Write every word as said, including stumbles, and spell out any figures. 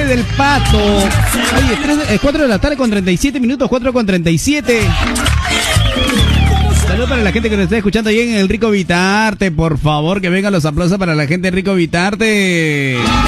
del Pato. Oye, tres, eh, cuatro de la tarde con treinta y siete minutos, cuatro con treinta y siete. Saludos para la gente que nos está escuchando ahí en el Rico Vitarte. Por favor, que vengan los aplausos para la gente de Rico Vitarte.